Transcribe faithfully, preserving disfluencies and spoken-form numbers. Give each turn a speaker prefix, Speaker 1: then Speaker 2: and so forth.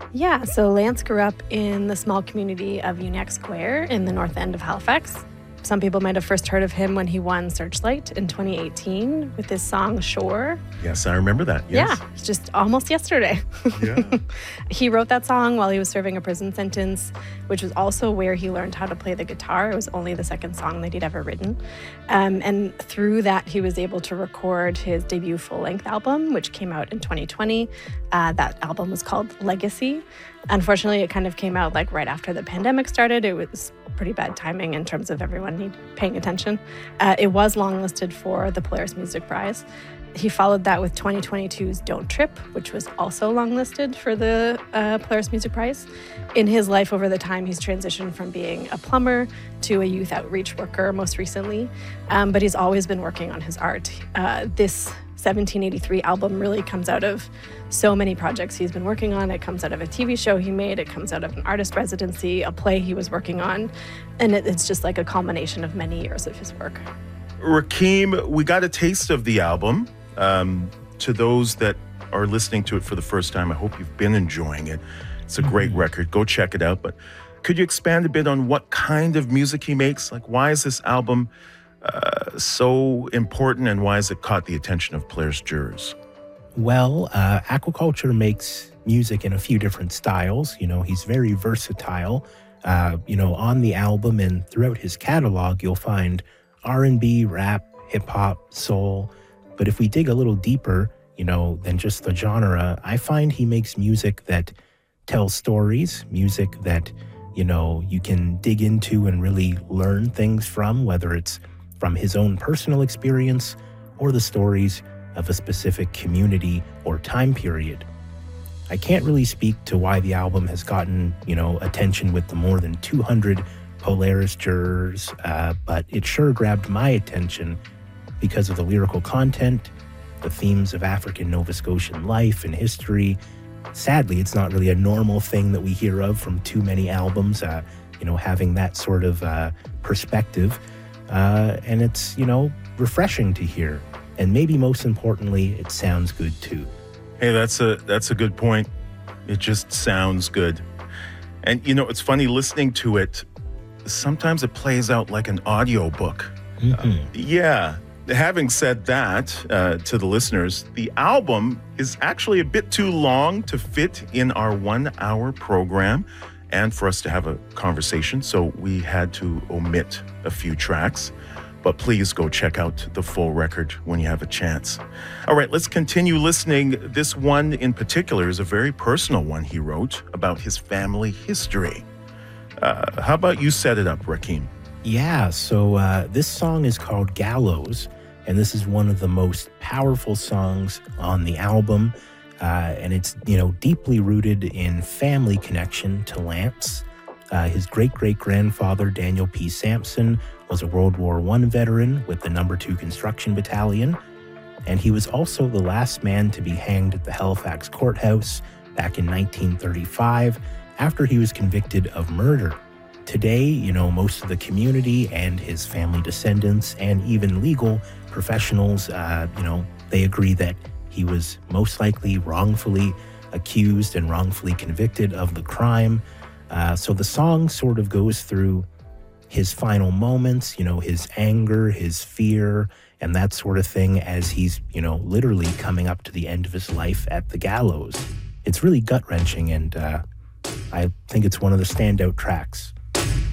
Speaker 1: Yeah, so Lance grew up in the small community of Uniacke Square in the north end of Halifax. Some people might have first heard of him when he won Searchlight in twenty eighteen with his song Shore.
Speaker 2: Yes, I remember that. Yes.
Speaker 1: Yeah, it's just almost yesterday.
Speaker 2: Yeah.
Speaker 1: He wrote that song while he was serving a prison sentence, which was also where he learned how to play the guitar. It was only the second song that he'd ever written. Um, and through that, he was able to record his debut full-length album, which came out in twenty twenty. Uh, that album was called Legacy. Unfortunately, it kind of came out like right after the pandemic started. It was pretty bad timing in terms of everyone need, paying attention. Uh, it was longlisted for the Polaris Music Prize. He followed that with twenty twenty-two's Don't Trip, which was also longlisted for the uh, Polaris Music Prize. In his life over the time, he's transitioned from being a plumber to a youth outreach worker most recently, um, but he's always been working on his art. Uh, this seventeen eighty-three album really comes out of so many projects he's been working on. It comes out of a T V show he made. It comes out of an artist residency, a play he was working on. And it, it's just like a culmination of many years of his work.
Speaker 2: Rakim, we got a taste of the album. Um, to those that are listening to it for the first time, I hope you've been enjoying it. It's a great
Speaker 3: Mm-hmm.
Speaker 2: record. Go check it out. But could you expand a bit on what kind of music he makes? Like, why is this album uh, so important, and why has it caught the attention of Polaris jurors?
Speaker 3: Well, uh, Aquaculture makes music in a few different styles. You know, he's very versatile. Uh, you know, on the album and throughout his catalog, you'll find R and B, rap, hip hop, soul. But if we dig a little deeper, you know, than just the genre, I find he makes music that tells stories, music that, you know, you can dig into and really learn things from, whether it's from his own personal experience or the stories of a specific community or time period. I can't really speak to why the album has gotten, you know, attention with the more than two hundred Polaris jurors, uh, but it sure grabbed my attention because of the lyrical content, the themes of African Nova Scotian life and history. Sadly, it's not really a normal thing that we hear of from too many albums, uh, you know, having that sort of uh, perspective. Uh, and it's, you know, refreshing to hear. And maybe most importantly, it sounds good too.
Speaker 2: Hey, that's a that's a good point. It just sounds good. And, you know, it's funny listening to it. Sometimes it plays out like an audiobook.
Speaker 3: Mm-hmm.
Speaker 2: Uh, yeah. Having said that, uh, to the listeners, the album is actually a bit too long to fit in our one-hour program and for us to have a conversation, so we had to omit a few tracks. But please go check out the full record when you have a chance. All right, let's continue listening. This one in particular is a very personal one he wrote about his family history. Uh, how about you set it up, Rakim?
Speaker 3: Yeah, so uh, this song is called Gallows, and this is one of the most powerful songs on the album. Uh, and it's, you know, deeply rooted in family connection to Lance. Uh, his great-great-grandfather, Daniel P. Sampson, was a World War One veteran with the number two Construction Battalion. And he was also the last man to be hanged at the Halifax courthouse back in nineteen thirty-five after he was convicted of murder. Today, you know, most of the community and his family descendants and even legal professionals, uh, you know, they agree that he was most likely wrongfully accused and wrongfully convicted of the crime. Uh, so the song sort of goes through his final moments, you know, his anger, his fear, and that sort of thing as he's, you know, literally coming up to the end of his life at the gallows. It's really gut-wrenching, and uh, I think it's one of the standout tracks.